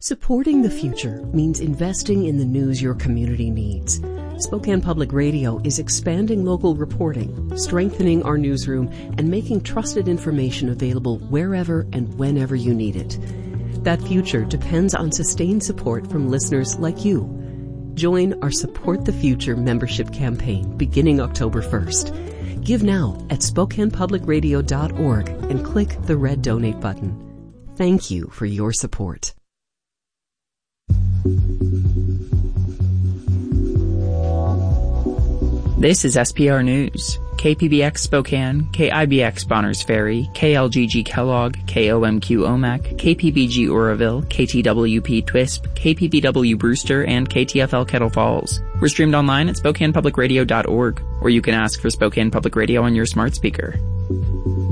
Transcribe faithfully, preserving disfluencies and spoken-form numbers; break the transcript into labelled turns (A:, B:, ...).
A: Supporting the future means investing in the news your community needs. Spokane Public Radio is expanding local reporting, strengthening our newsroom, and making trusted information available wherever and whenever you need it. That future depends on sustained support from listeners like you. Join our Support the Future membership campaign beginning October first. Give now at spokane public radio dot org and click the red donate button. Thank you for your support.
B: This is S P R News. K P B X Spokane, K I B X Bonners Ferry, K L G G Kellogg, K O M Q Omak, K P B G Oroville, K T W P Twisp, K P B W Brewster, and K T F L Kettle Falls. We're streamed online at spokane public radio dot org, or you can ask for Spokane Public Radio on your smart speaker.